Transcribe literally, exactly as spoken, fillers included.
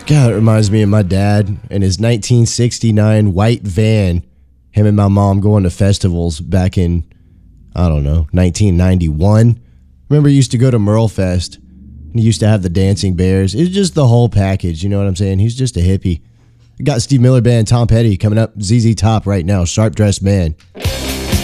God, it reminds me of my dad and his nineteen sixty-nine white van. Him and my mom going to festivals back in, I don't know, nineteen ninety-one. Remember, he used to go to Merlefest. And he used to have the dancing bears. It's just the whole package. You know what I'm saying? He's just a hippie. Got Steve Miller Band, Tom Petty coming up. Z Z Top right now. Sharp Dressed Man.